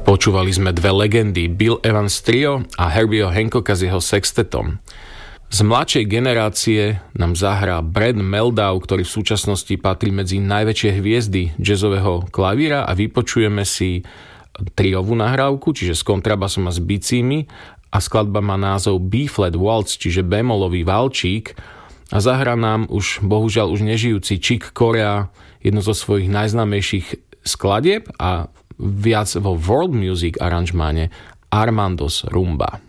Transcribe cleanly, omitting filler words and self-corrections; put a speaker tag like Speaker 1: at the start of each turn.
Speaker 1: Počúvali sme dve legendy, Bill Evans Trio a Herbieho Hancocka s jeho sextetom. Z mladšej generácie nám zahrá Brad Mehldau, ktorý v súčasnosti patrí medzi najväčšie hviezdy jazzového klavíra, a vypočujeme si triovú nahrávku, čiže s kontrabasom a s bicími, a skladba má názov B-flat waltz, čiže bémolový valčík, a zahrá nám bohužiaľ už nežijúci Chick Corea jednu zo svojich najznámejších skladieb a viac vo world music aranžmáne Armando's Rumba.